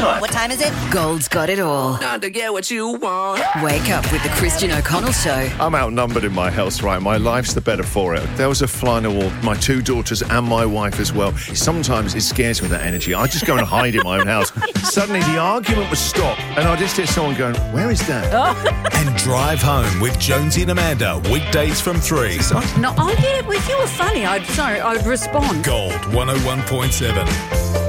time. What time is it? Gold's got it all. Time to get what you want. Wake up with the Christian O'Connell Show. I'm outnumbered in my health, right? My life's the better for it. There was a fly on the wall, my 2 daughters and my wife as well. Sometimes it scares me, that energy. I just go and hide in my own house. Suddenly the argument was stopped and I just hear someone going, where is Dad? And Drive Home with Jonesy and Amanda, weekdays from 3. No, if you were funny, I'd respond. Gold 101.7.